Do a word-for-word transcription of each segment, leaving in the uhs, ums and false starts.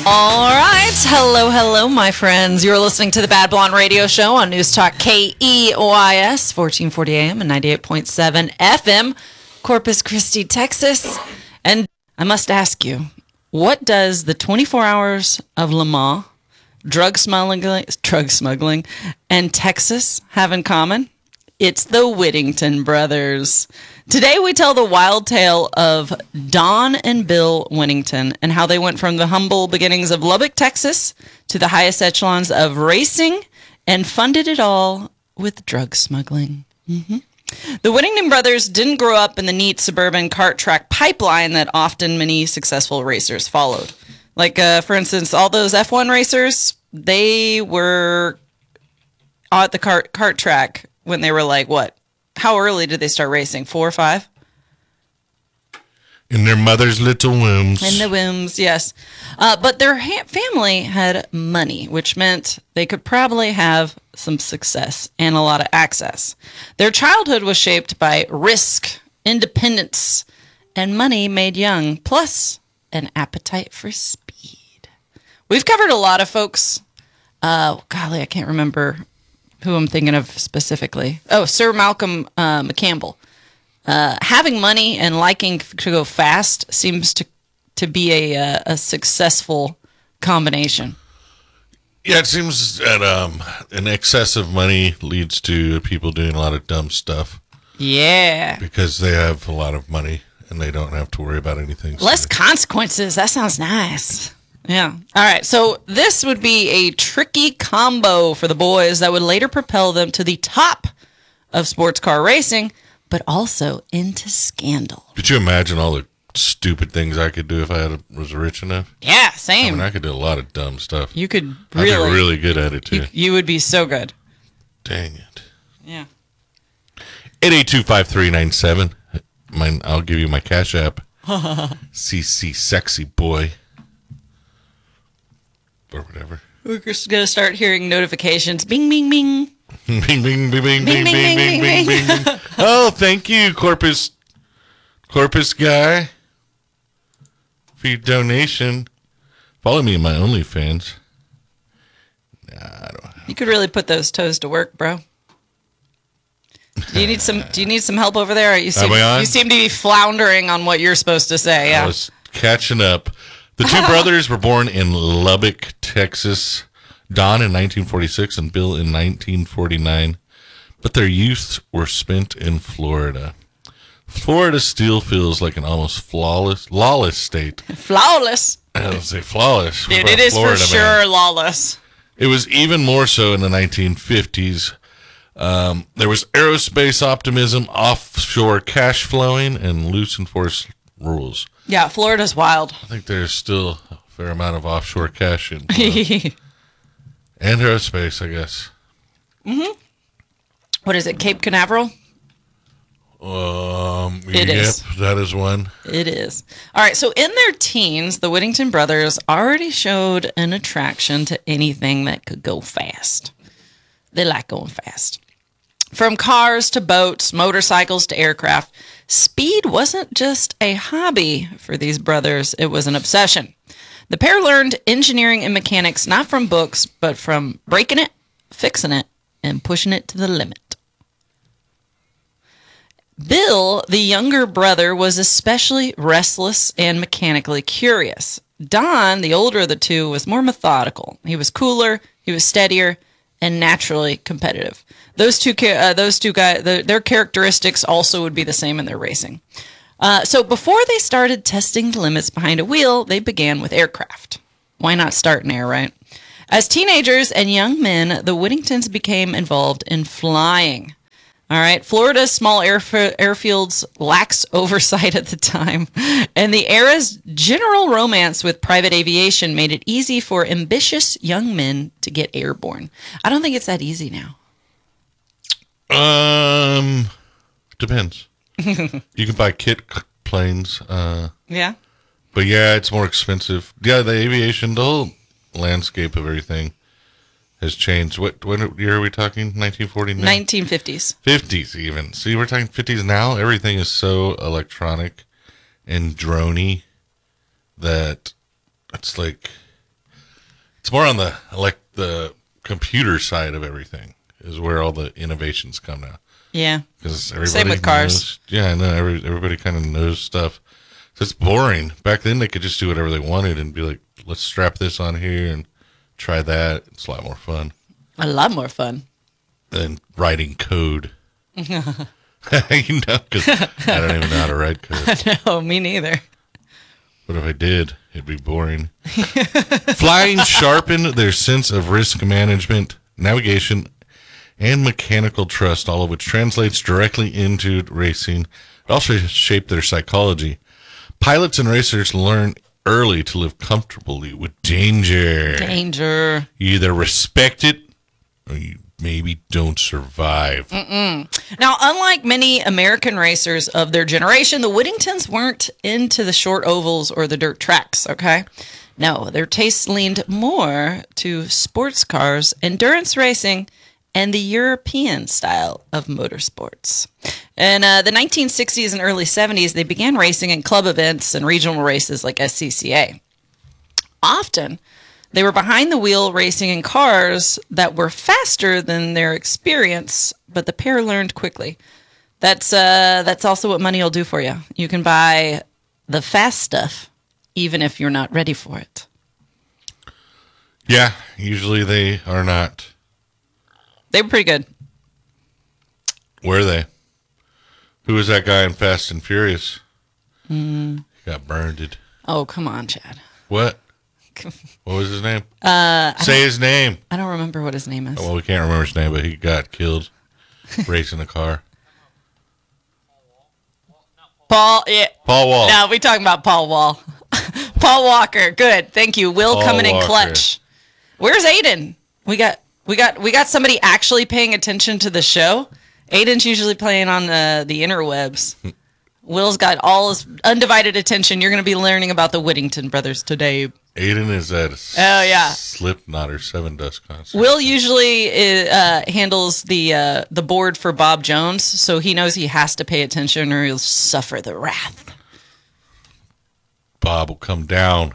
All right. Hello, hello, my friends. You're listening to the Bad Blonde Radio Show on News Talk K E O I S, fourteen forty A M and ninety-eight point seven F M, Corpus Christi, Texas. And I must ask you, what does the twenty-four hours of Le Mans, drug smuggling, drug smuggling, and Texas have in common? It's the Whittington brothers. Today we tell the wild tale of Don and Bill Whittington and how they went from the humble beginnings of Lubbock, Texas to the highest echelons of racing and funded it all with drug smuggling. Mm-hmm. The Whittington brothers didn't grow up in the neat suburban cart track pipeline that often many successful racers followed. Like, uh, for instance, all those F one racers, they were at the cart, cart track when they were like, what? How early did they start racing? Four or five? In their mother's little wombs. In the wombs, yes. Uh, but their ha- family had money, which meant they could probably have some success and a lot of access. Their childhood was shaped by risk, independence, and money made young, plus an appetite for speed. We've covered a lot of folks. Uh, golly, I can't remember who I'm thinking of specifically. Oh, Sir Malcolm uh, McCampbell. Uh, having money and liking to go fast seems to to be a a, a successful combination. Yeah, it seems that um, an excess of money leads to people doing a lot of dumb stuff. Yeah. Because they have a lot of money and they don't have to worry about anything. Less consequences. That sounds nice. Yeah. All right. So this would be a tricky combo for the boys that would later propel them to the top of sports car racing, but also into scandal. Could you imagine all the stupid things I could do if I had, was rich enough? Yeah, same. I mean, I could do a lot of dumb stuff. You could really. I'd be really good at it, too. You, you would be so good. Dang it. Yeah. eight eight two, five three nine seven. Mine, I'll give you my Cash App. C C Sexy Boy. Or whatever. We're just going to start hearing notifications. Bing, bing, bing. Bing, bing, bing, bing, bing, Bing, bing, bing, bing, bing, bing, bing, bing, bing. Oh, thank you, Corpus, Corpus guy, for your donation. Follow me in my OnlyFans. Nah, I don't. You could really put those toes to work, bro. Do you need some? Do you need some help over there? You seem, Am I on? you seem to be floundering on what you're supposed to say. Yeah. I was catching up. The two brothers were born in Lubbock, Texas. Don in nineteen forty-six and Bill in nineteen forty-nine. But their youth were spent in Florida. Florida still feels like an almost flawless, lawless state. Flawless. I don't say flawless. Dude, it is Florida, for sure man. lawless. It was even more so in the nineteen fifties. Um, there was aerospace optimism, offshore cash flowing, and loose enforced rules. Yeah, Florida's wild. I think there's still a fair amount of offshore cash in Florida. And aerospace, I guess. Mm-hmm. What is it, Cape Canaveral? Um, It yep, is. that is one. It is. All right, so in their teens, the Whittington brothers already showed an attraction to anything that could go fast. They like going fast. From cars to boats, motorcycles to aircraft, speed wasn't just a hobby for these brothers, it was an obsession. The pair learned engineering and mechanics not from books, but from breaking it, fixing it, and pushing it to the limit. Bill, the younger brother, was especially restless and mechanically curious. Don, the older of the two, was more methodical. He was cooler, he was steadier, and naturally competitive. Those two, uh, those two guys, the, their characteristics also would be the same in their racing. Uh, so before they started testing the limits behind a wheel, they began with aircraft. Why not start in air, right? As teenagers and young men, the Whittingtons became involved in flying. All right, Florida's small airf- airfields lax oversight at the time, and the era's general romance with private aviation made it easy for ambitious young men to get airborne. I don't think it's that easy now. Um, depends. You can buy kit c- planes. Uh, Yeah. but yeah, it's more expensive. Yeah, the aviation, the whole landscape of everything has changed. What what year are we talking? nineteen forty-nine? nineteen fifties. fifties even. See, we're talking fifties now. Everything is so electronic and droney that it's like It's more on the like the computer side of everything is where all the innovations come now. Yeah. Because everybody Same with cars. knows- yeah, I know. Every, everybody kind of knows stuff. So it's boring. Back then, they could just do whatever they wanted and be like, let's strap this on here and try that. It's a lot more fun A lot more fun. than writing code. You know, because I don't even know how to write code. No, me neither. But if I did, it'd be boring. Flying sharpened their sense of risk management, navigation, and mechanical trust, all of which translates directly into racing. It also shaped their psychology. Pilots and racers learn early to live comfortably with danger. Danger. You either respect it or you maybe don't survive. Mm-mm. Now, unlike many American racers of their generation, the Whittingtons weren't into the short ovals or the dirt tracks, okay? No, their tastes leaned more to sports cars, endurance racing, and the European style of motorsports. In uh, the nineteen sixties and early seventies, they began racing in club events and regional races like S C C A. Often, they were behind the wheel racing in cars that were faster than their experience, but the pair learned quickly. That's uh, that's also what money will do for you. You can buy the fast stuff, even if you're not ready for it. Yeah, usually they are not. They were pretty good. Were they? Who was that guy in Fast and Furious? Mm. He got burned. Oh, come on, Chad. What? What was his name? Uh, Say his name. I don't remember what his name is. Oh, well, we can't remember his name, but he got killed racing a car. Paul, yeah. Paul Wall. No, we talking about Paul Wall. Paul Walker. Good. Thank you. Will Paul coming in Walker. clutch. Where's Aiden? We got we got we got somebody actually paying attention to the show. Aiden's usually playing on the the interwebs. Will's got all his undivided attention. You're going to be learning about the Whittington brothers today. Aiden is at a Oh, yeah. Slipknot or Seven Dust concert. Will usually uh, handles the uh, the board for Bob Jones, so he knows he has to pay attention or he'll suffer the wrath. Bob will come down.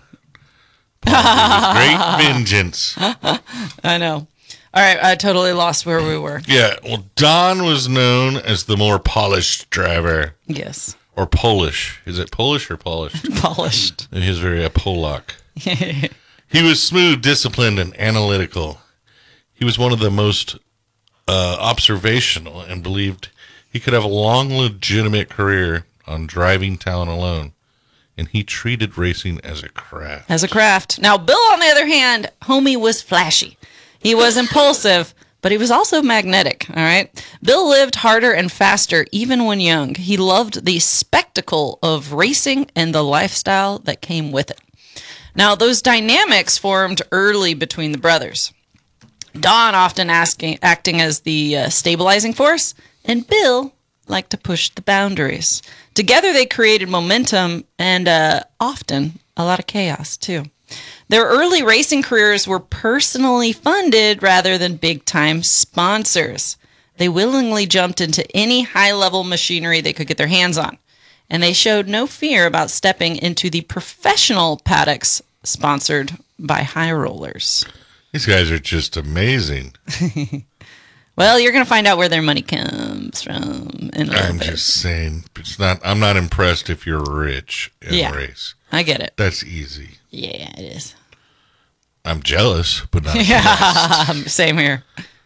Bob with great vengeance. I know. All right, I totally lost where we were. Yeah, well, Don was known as the more polished driver. Yes. Or Polish. Is it Polish or polished? Polished. He was very a Polak. He was smooth, disciplined, and analytical. He was one of the most uh, observational and believed he could have a long, legitimate career on driving talent alone. And he treated racing as a craft. As a craft. Now, Bill, on the other hand, homie was flashy. He was impulsive, but he was also magnetic, all right? Bill lived harder and faster even when young. He loved the spectacle of racing and the lifestyle that came with it. Now, those dynamics formed early between the brothers. Don often asking, acting as the uh, stabilizing force, and Bill liked to push the boundaries. Together, they created momentum and uh, often a lot of chaos, too. Their early racing careers were personally funded rather than big-time sponsors. They willingly jumped into any high-level machinery they could get their hands on, and they showed no fear about stepping into the professional paddocks sponsored by high rollers. These guys are just amazing. Well, you're going to find out where their money comes from in a little I'm bit. just saying, it's not. I'm not impressed if you're rich in Yeah. a race. I get it. That's easy. Yeah, it is. I'm jealous, but not Yeah, impressed. same here.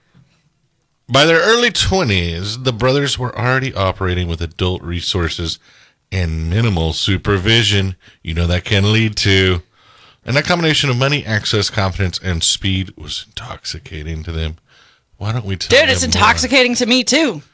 By their early twenties, the brothers were already operating with adult resources and minimal supervision. You know that can lead to. And that combination of money, access, confidence, and speed was intoxicating to them. Why don't we tell Dude, it's them more? intoxicating to me, too.